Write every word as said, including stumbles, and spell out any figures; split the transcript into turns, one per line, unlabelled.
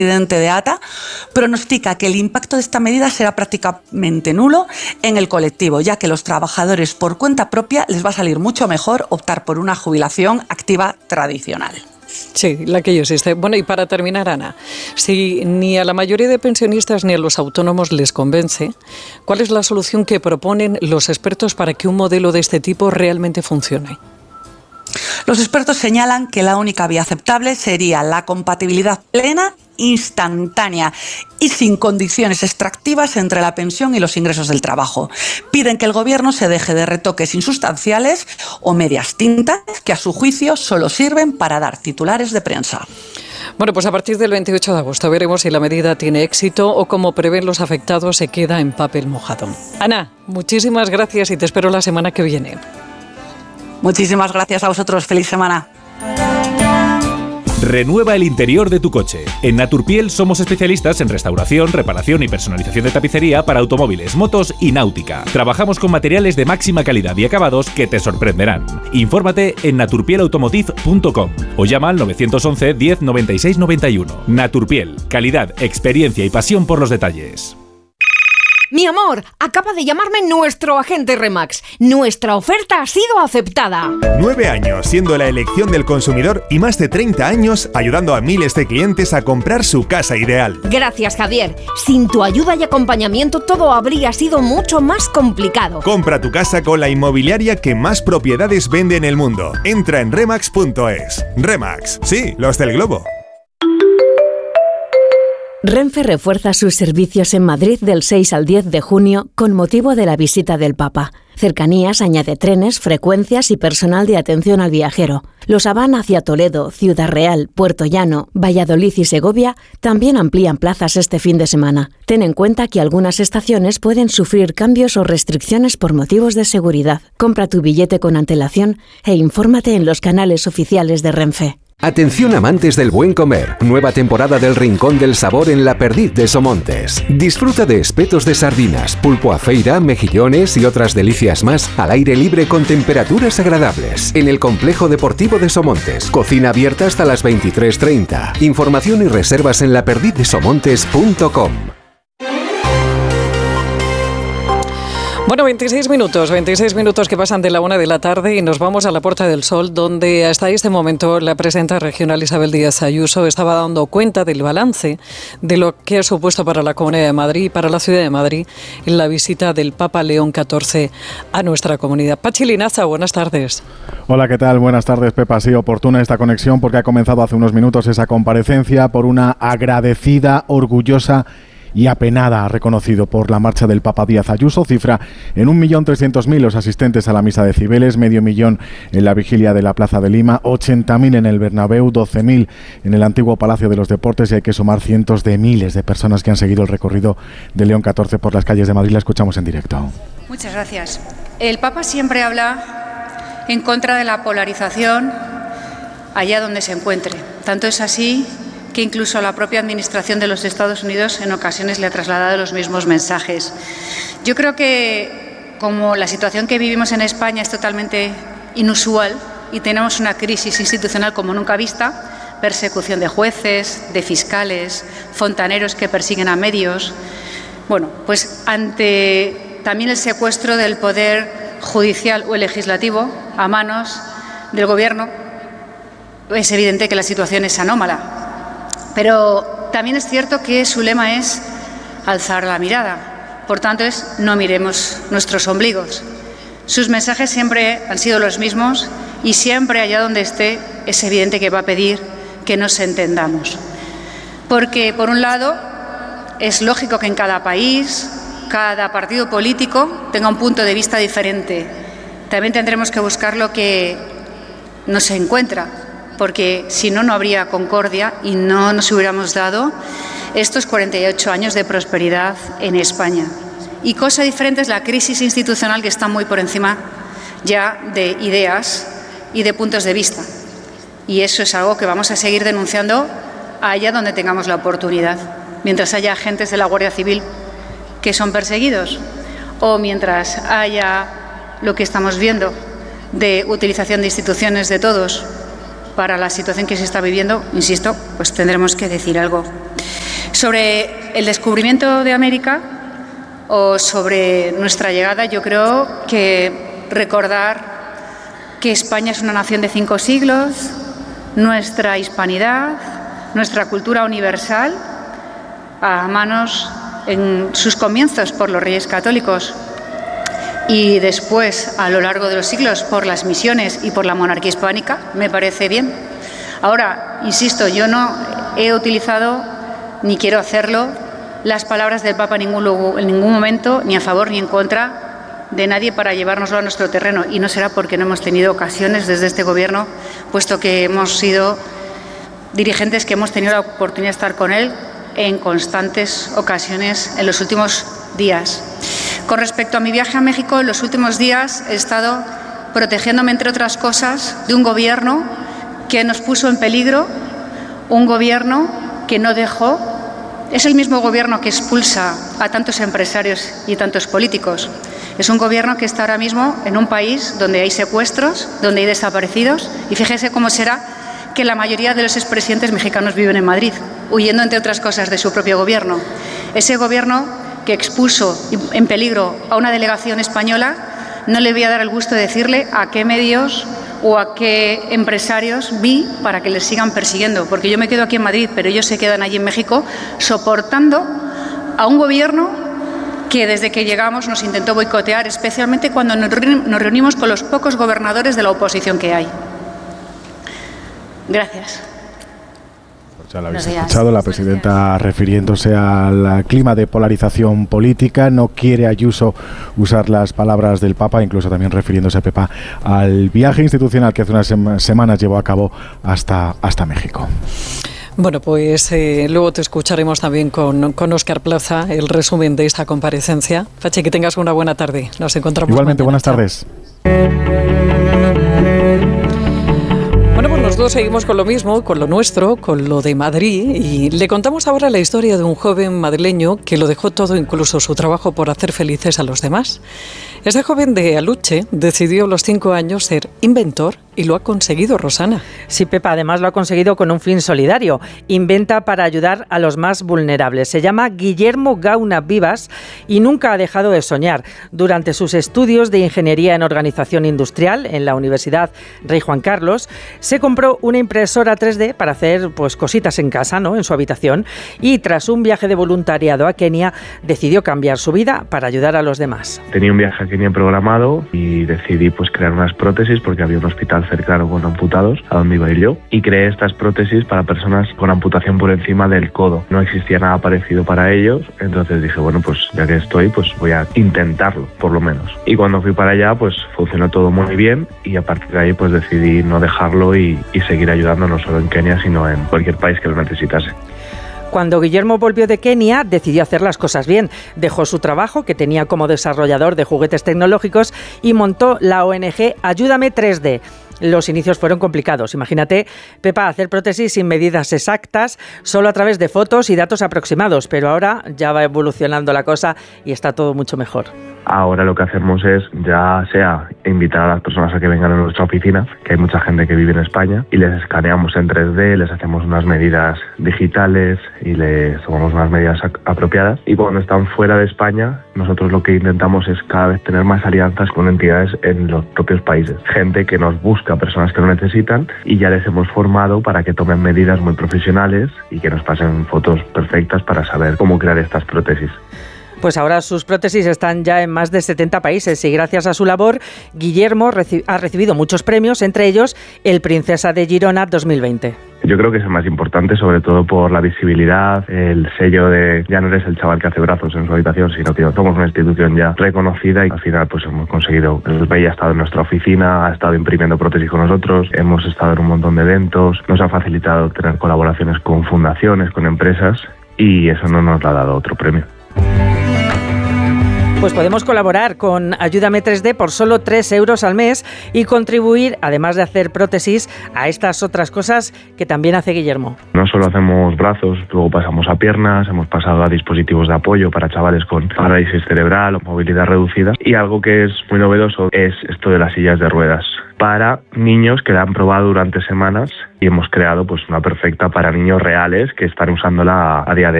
presidente de A T A, pronostica que el impacto de esta medida será prácticamente nulo en el colectivo, ya que los trabajadores por cuenta propia les va a salir mucho mejor optar por una jubilación activa tradicional.
Sí, la que yo existe. Bueno, y para terminar, Ana, si ni a la mayoría de pensionistas ni a los autónomos les convence, ¿cuál es la solución que proponen los expertos para que un modelo de este tipo realmente funcione?
Los expertos señalan que la única vía aceptable sería la compatibilidad plena, instantánea y sin condiciones extractivas entre la pensión y los ingresos del trabajo. Piden que el Gobierno se deje de retoques insustanciales o medias tintas que a su juicio solo sirven para dar titulares de prensa.
Bueno, pues a partir del veintiocho de agosto veremos si la medida tiene éxito o, como prevén los afectados, se queda en papel mojado. Ana, muchísimas gracias y te espero la semana que viene.
Muchísimas gracias a vosotros. Feliz semana.
Renueva el interior de tu coche. En Naturpiel somos especialistas en restauración, reparación y personalización de tapicería para automóviles, motos y náutica. Trabajamos con materiales de máxima calidad y acabados que te sorprenderán. Infórmate en naturpiel automotive punto com o llama al nueve once diez noventa y seis noventa y uno. Naturpiel, calidad, experiencia y pasión por los detalles.
Mi amor, acaba de llamarme nuestro agente Remax. Nuestra oferta ha sido aceptada.
Nueve años siendo la elección del consumidor y más de treinta años ayudando a miles de clientes a comprar su casa ideal.
Gracias, Javier. Sin tu ayuda y acompañamiento todo habría sido mucho más complicado.
Compra tu casa con la inmobiliaria que más propiedades vende en el mundo. Entra en remax punto es. Remax, sí, los del globo.
Renfe refuerza sus servicios en Madrid del seis al diez de junio con motivo de la visita del Papa. Cercanías añade trenes, frecuencias y personal de atención al viajero. Los Habana hacia Toledo, Ciudad Real, Puerto Llano, Valladolid y Segovia también amplían plazas este fin de semana. Ten en cuenta que algunas estaciones pueden sufrir cambios o restricciones por motivos de seguridad. Compra tu billete con antelación e infórmate en los canales oficiales de Renfe.
Atención amantes del buen comer, nueva temporada del Rincón del Sabor en La Perdiz de Somontes. Disfruta de espetos de sardinas, pulpo a feira, mejillones y otras delicias más al aire libre con temperaturas agradables. En el Complejo Deportivo de Somontes, cocina abierta hasta las veintitrés treinta. Información y reservas en la perdiz de somontes punto com.
Bueno, veintiséis minutos, veintiséis minutos que pasan de la una de la tarde y nos vamos a la Puerta del Sol, donde hasta este momento la presidenta regional Isabel Díaz Ayuso estaba dando cuenta del balance de lo que ha supuesto para la Comunidad de Madrid y para la Ciudad de Madrid en la visita del Papa León catorce a nuestra comunidad. Pachi Linaza, buenas tardes.
Hola, ¿qué tal? Buenas tardes, Pepa. Sí, oportuna esta conexión porque ha comenzado hace unos minutos esa comparecencia por una agradecida, orgullosa y apenada, ha reconocido por la marcha del Papa Díaz Ayuso. Cifra en un millón trescientos mil los asistentes a la misa de Cibeles, medio millón en la vigilia de la Plaza de Lima, ochenta mil en el Bernabéu, doce mil en el antiguo Palacio de los Deportes, y hay que sumar cientos de miles de personas que han seguido el recorrido de León catorce por las calles de Madrid. La escuchamos en directo.
Muchas gracias. El Papa siempre habla en contra de la polarización allá donde se encuentre. Tanto es así que incluso la propia Administración de los Estados Unidos en ocasiones le ha trasladado los mismos mensajes. Yo creo que, como la situación que vivimos en España es totalmente inusual y tenemos una crisis institucional como nunca vista, persecución de jueces, de fiscales, fontaneros que persiguen a medios, bueno, pues ante también el secuestro del poder judicial o el legislativo a manos del Gobierno, es evidente que la situación es anómala. Pero también es cierto que su lema es alzar la mirada. Por tanto, es no miremos nuestros ombligos. Sus mensajes siempre han sido los mismos y siempre allá donde esté es evidente que va a pedir que nos entendamos. Porque, por un lado, es lógico que en cada país, cada partido político tenga un punto de vista diferente. También tendremos que buscar lo que nos encuentra, porque si no, no habría concordia y no nos hubiéramos dado estos cuarenta y ocho años de prosperidad en España. Y cosa diferente es la crisis institucional, que está muy por encima ya de ideas y de puntos de vista. Y eso es algo que vamos a seguir denunciando allá donde tengamos la oportunidad. Mientras haya agentes de la Guardia Civil que son perseguidos, o mientras haya lo que estamos viendo de utilización de instituciones de todos para la situación que se está viviendo, insisto, pues tendremos que decir algo. Sobre el descubrimiento de América o sobre nuestra llegada, yo creo que recordar que España es una nación de cinco siglos, nuestra hispanidad, nuestra cultura universal, a manos en sus comienzos por los Reyes Católicos y después, a lo largo de los siglos, por las misiones y por la monarquía hispánica, me parece bien. Ahora, insisto, yo no he utilizado, ni quiero hacerlo, las palabras del Papa en ningún, en ningún momento, ni a favor ni en contra de nadie para llevárnoslo a nuestro terreno. Y no será porque no hemos tenido ocasiones desde este Gobierno, puesto que hemos sido dirigentes que hemos tenido la oportunidad de estar con él en constantes ocasiones en los últimos días. Con respecto a mi viaje a México, en los últimos días he estado protegiéndome, entre otras cosas, de un Gobierno que nos puso en peligro, un Gobierno que no dejó. Es el mismo Gobierno que expulsa a tantos empresarios y tantos políticos. Es un Gobierno que está ahora mismo en un país donde hay secuestros, donde hay desaparecidos, y fíjese cómo será que la mayoría de los expresidentes mexicanos viven en Madrid, huyendo, entre otras cosas, de su propio Gobierno. Ese Gobierno que expuso en peligro a una delegación española, no le voy a dar el gusto de decirle a qué medios o a qué empresarios vi para que les sigan persiguiendo, porque yo me quedo aquí en Madrid, pero ellos se quedan allí en México soportando a un Gobierno que desde que llegamos nos intentó boicotear, especialmente cuando nos reunimos con los pocos gobernadores de la oposición que hay. Gracias.
Ya lo habéis escuchado, la presidenta refiriéndose al clima de polarización política. No quiere Ayuso usar las palabras del Papa, incluso también refiriéndose a Pepa al viaje institucional que hace unas sem- semanas llevó a cabo hasta, hasta México.
Bueno, pues eh, luego te escucharemos también con, con Óscar Plaza, el resumen de esta comparecencia. Pachi, que tengas una buena tarde. Nos encontramos
Igualmente,
mañana.
buenas tardes.
Bueno, pues nosotros seguimos con lo mismo, con lo nuestro, con lo de Madrid, y le contamos ahora la historia de un joven madrileño que lo dejó todo, incluso su trabajo, por hacer felices a los demás. Este joven de Aluche decidió a los cinco años ser inventor y lo ha conseguido, Rosana.
Sí, Pepa, además lo ha conseguido con un fin solidario. Inventa para ayudar a los más vulnerables. Se llama Guillermo Gauna Vivas y nunca ha dejado de soñar. Durante sus estudios de Ingeniería en Organización Industrial en la Universidad Rey Juan Carlos, se compró una impresora tres D para hacer pues cositas en casa, ¿no?, en su habitación, y tras un viaje de voluntariado a Kenia decidió cambiar su vida para ayudar a los demás.
Tenía un viaje a Kenia programado y decidí pues crear unas prótesis porque había un hospital cercano con amputados a donde iba a ir yo, y creé estas prótesis para personas con amputación por encima del codo. No existía nada parecido para ellos, entonces dije, bueno, pues ya que estoy, pues voy a intentarlo, por lo menos. Y cuando fui para allá, pues funcionó todo muy bien, y a partir de ahí pues decidí no dejarlo y, y seguir ayudando no solo en Kenia, sino en cualquier país que lo necesitase.
Cuando Guillermo volvió de Kenia, decidió hacer las cosas bien. Dejó su trabajo, que tenía como desarrollador de juguetes tecnológicos, y montó la O N G Ayúdame tres D. Los inicios fueron complicados. Imagínate, Pepa, hacer prótesis sin medidas exactas, solo a través de fotos y datos aproximados, pero ahora ya va evolucionando la cosa y está todo mucho mejor.
Ahora lo que hacemos es, ya sea invitar a las personas a que vengan a nuestra oficina, que hay mucha gente que vive en España, y les escaneamos en tres D, les hacemos unas medidas digitales y les tomamos unas medidas apropiadas. Y cuando están fuera de España, nosotros lo que intentamos es cada vez tener más alianzas con entidades en los propios países. Gente que nos busca, personas que lo necesitan, y ya les hemos formado para que tomen medidas muy profesionales y que nos pasen fotos perfectas para saber cómo crear estas prótesis.
Pues ahora sus prótesis están ya en más de setenta países y gracias a su labor, Guillermo reci- ha recibido muchos premios, entre ellos el Princesa de Girona dos mil veinte.
Yo creo que es el más importante, sobre todo por la visibilidad, el sello de ya no eres el chaval que hace brazos en su habitación, sino que somos una institución ya reconocida, y al final pues hemos conseguido. El rey ha estado en nuestra oficina, ha estado imprimiendo prótesis con nosotros, hemos estado en un montón de eventos, nos ha facilitado tener colaboraciones con fundaciones, con empresas, y eso no nos lo ha dado otro premio.
Pues podemos colaborar con Ayúdame tres D por solo tres euros al mes y contribuir, además de hacer prótesis, a estas otras cosas que también hace Guillermo.
No solo hacemos brazos, luego pasamos a piernas, hemos pasado a dispositivos de apoyo para chavales con parálisis cerebral o movilidad reducida, y algo que es muy novedoso es esto de las sillas de ruedas para niños que la han probado durante semanas, y hemos creado pues una perfecta para niños reales que están usándola a día de